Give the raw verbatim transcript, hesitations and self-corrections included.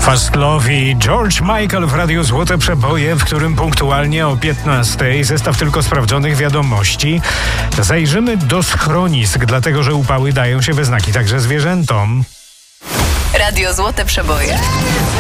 Fast Love i George Michael w Radiu Złote Przeboje, w którym punktualnie o piętnastej zestaw tylko sprawdzonych wiadomości. Zajrzymy do schronisk, dlatego że upały dają się we znaki także zwierzętom. Radio Złote Przeboje.